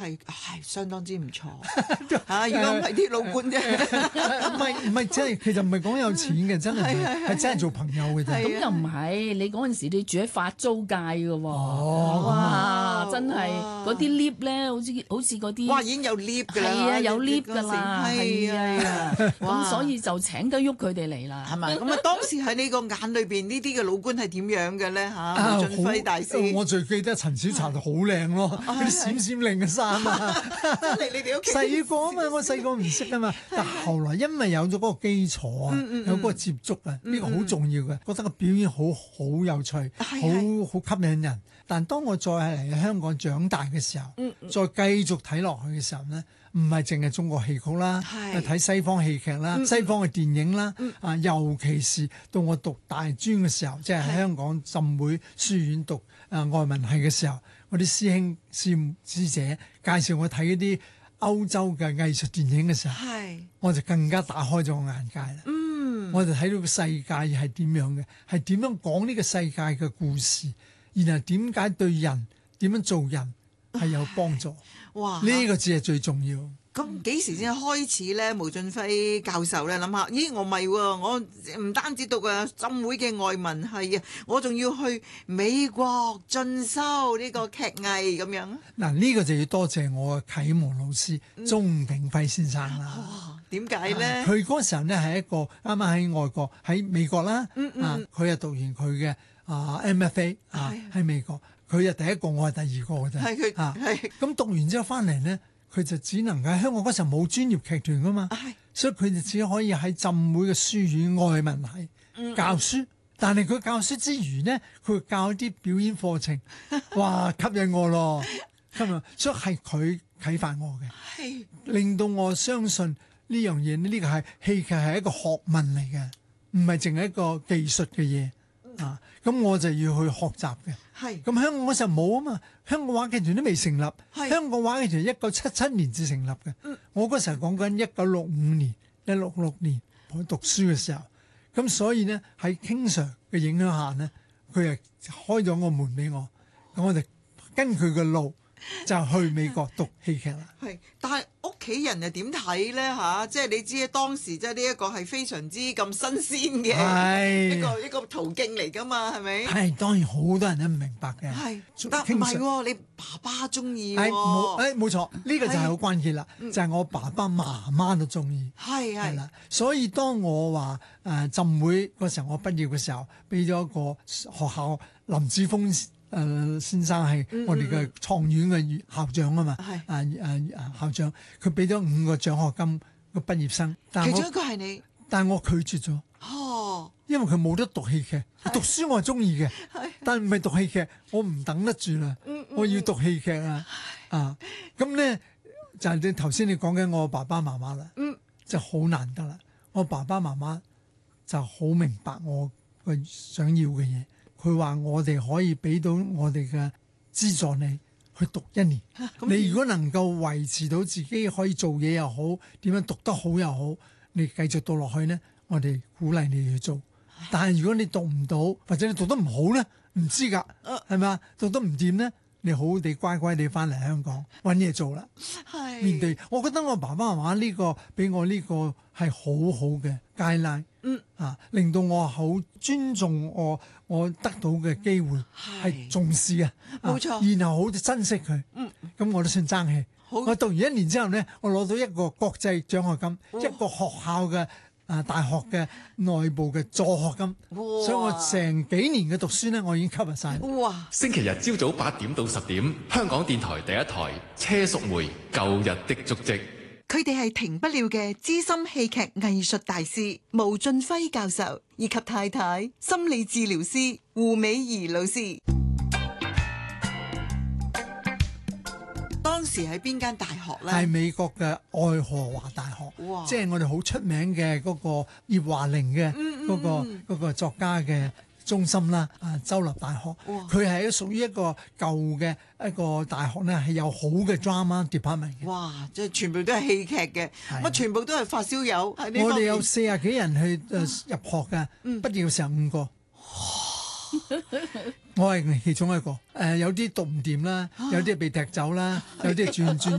係相當之唔錯嚇。如果唔係啲老官啫， 唔係，真係其實唔係講有錢嘅，真係真係做朋友嘅啫。 咁又唔係，你嗰陣時你住喺法租界嘅喎。 哦， 哇！真係嗰啲 lift 咧，好似嗰啲， 哇已經有 lift 㗎啦， 係啊有 lift 㗎啦，係啊，咁所以就請得喐佢哋嚟啦， 係咪？咁啊當時喺你個眼裏邊呢啲嘅老官係點樣嘅咧嚇？武俊輝大師， 我最記得陳小茶就好靚咯，嗰啲閃閃亮嘅衫啊！ 真係你哋屋企細個啊嘛，我細個唔識啊嘛，但後來因為有咗嗰個基礎啊，有嗰個接觸啊，呢個好重要嘅，覺得個表演好有趣，好吸引人。但當我再嚟香港長大嘅時候，再繼續睇落去嘅時候咧，唔係淨係中國戲曲啦，睇西方戲劇啦，西方嘅電影啦，尤其是到我讀大專嘅時候，即係喺香港浸會書院讀外文系嘅時候，我啲師兄師姐介紹我睇一啲歐洲嘅藝術電影嘅時候，我就更加打開咗我眼界啦。我就睇到個世界係點樣嘅，係點樣講呢個世界嘅故事，然後點解對人點樣做人係有幫助。哇！呢個字係最重要。 咁幾時先開始咧？毛俊輝教授咧諗下，咦我咪喎，我唔單止讀浸會嘅外文系啊，我仲要去美國進修呢個劇藝咁樣。 嗱呢個就要多謝我嘅啟蒙老師鍾景輝先生啦。 點解咧？ 佢嗰時候咧係一個啱啱喺外國喺美國啦，佢係讀完佢嘅MFA 喺美國，佢係第一個，我係第二個嘅啫。係佢咁讀完之後翻嚟咧。佢就只能夠香港嗰時候冇專業劇團噶嘛，所以佢就只可以喺浸會嘅書院外文系教書。但係佢教書之餘呢，佢會教啲表演課程，哇吸引我咯，吸引，所以係佢啟發我嘅，令到我相信呢樣嘢呢個係戲劇係一個學問嚟嘅，唔係淨係一個技術嘅嘢。咁我就要去學習嘅。咁香港嗰時候冇啊嘛，香港話劇團都未成立。香港話劇團1977年至成立嘅。我嗰時候講緊1965年、1666年我讀書嘅時候，咁所以呢，喺 King Sir 嘅影響下呢，佢係開咗個門俾我，咁我哋跟佢嘅路就去美國讀戲劇啦。 但係屋企人又點睇咧嚇？即係你知當時即係呢一個係非常之咁新鮮嘅一個途徑嚟㗎嘛，係咪？ 係當然好多人都唔明白嘅。 但唔係喎，你爸爸中意喎。 冇錯，呢個就係好關鍵啦，就係我爸爸媽媽都中意。係啦，所以當我話浸會嗰時候，我畢業嘅時候，俾咗一個學校林子峰先生係我哋嘅創院嘅校長啊嘛，校長佢俾咗5個獎學金個畢業生， 其中一個係你， 但係我拒絕咗。因為佢冇得讀戲劇，讀書我係中意嘅，但係唔係讀戲劇，我唔等得住啦，我要讀戲劇啊！咁咧就係你頭先你講緊我爸爸媽媽啦，就好難得啦。我爸爸媽媽就好明白我個想要嘅嘢。佢話我哋可以俾到我哋嘅資助你去讀1年，你如果能夠維持到自己可以做嘢又好，點樣讀得好又好，你繼續讀落去呢，我哋鼓勵你去做。但係如果你讀唔到，或者你讀得唔好呢，唔知㗎，係咪啊？讀得唔掂呢，你好好地乖乖地翻嚟香港揾嘢做啦。面對，我覺得我爸爸媽媽呢個俾我呢個係好好嘅guideline，令到我好尊重我得到嘅機會，係重視啊， 冇錯， 然後好珍惜佢。咁我都算爭氣。我讀完1年之後呢，我攞到一個國際獎學金，一個學校嘅大學嘅內部嘅助學金，所以我成幾年嘅讀書呢，我已經 cover 晒。 星期日朝早8點到10點，香港電台第一台車淑梅舊日的足跡。 佢哋係停不了嘅資深戲劇藝術大師毛俊輝教授，以及太太心理治療師胡美儀老師。當時喺邊間大學咧？ 係美國嘅愛荷華大學，即係我哋好出名嘅嗰個葉華玲嘅嗰個作家嘅中心啦，州立大學。佢係屬於一個舊嘅一個大學咧，係有好嘅 drama department 嘅。 哇！即係全部都係戲劇嘅，乜全部都係發燒友。我哋有40幾人去入學嘅，畢業嘅時候5個。我係其中一個，有啲讀唔掂啦，有啲被踢走啦，有啲轉